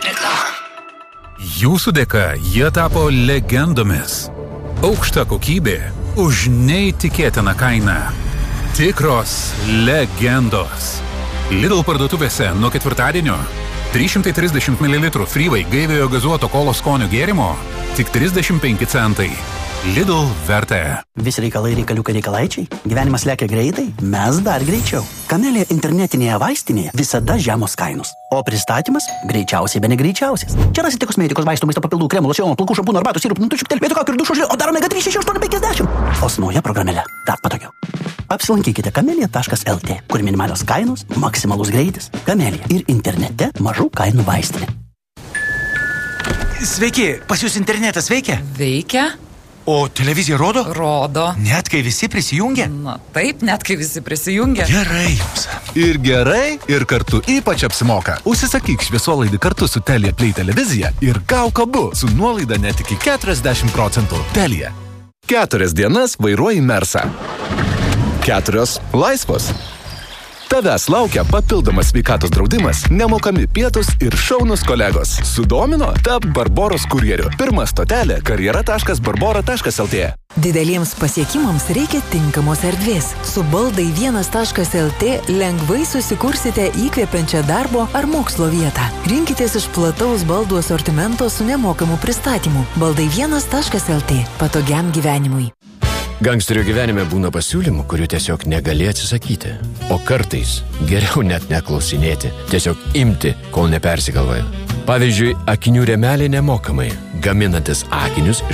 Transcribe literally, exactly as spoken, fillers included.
Jūsų dėka jie tapo legendomis. Aukšta kokybė už neįtikėtiną kainą. Tikros legendos. Lidl parduotuvėse nuo ketvirtadienio trys šimtai trisdešimt mililitrų Freeway gaiviojo gazuoto kolos skonio gėrimo tik trisdešimt penki centai. Lidl vertė. Visi reikalai reikaliukai reikalaičiai. Gyvenimas lekia greitai, mes dar greičiau. Kamelė internetinėje vaistinėje visada žemos kainos. O pristatymas greičiausiai be negreičiausias. Čia rasite kosmetikos, vaistų, maisto papildų, kremų, locionų, plaukų, šampūnų, arbatų, sirupų, nutučių, telpėtų kaukių ir dušo žilio, o dar omega trys šeši aštuoni penkiasdešimt. O su nauja programėle dar patogiau. Apsilankykite kamelija taškas el tė, kur minimalios kainos, maksimalus greitis. Kamelija ir internete mažų kainų vaistinė. Sveiki, pas jūs internetas veikia? Veikia. O televizija rodo? Rodo. Net kai visi prisijungia? Na taip, net kai visi prisijungia. Gerai jums. Ir gerai, ir kartu ypač apsimoka. Užsisakyk šviesolaidį kartu su Telia Play televizija ir gauk abu su nuolaida net iki keturiasdešimt procentų. Telia. Keturias dienas vairuoji Mersą. Keturios laisvos. Tavęs laukia papildomas sveikatos draudimas, nemokami pietus ir šaunus kolegos. Sudomino? Tap Barboros kurjeriu. Pirma stotelė karjera taškas barbora taškas el tė. Dideliems pasiekimams reikia tinkamos erdvės. Su baldai vienas taškas el tė lengvai susikursite įkvepiančią darbo ar mokslo vietą. Rinkitės iš plataus baldų asortimento su nemokamu pristatymu. Baldai vienas taškas el tė. Patogiam gyvenimui. Gangsterio gyvenime būna pasiūlymų, kurių tiesiog negali atsisakyti. O kartais geriau net neklausinėti, tiesiog imti, kol nepersigalvoja. Pavyzdžiui, akinių rėmelė nemokamai, gaminantis akinius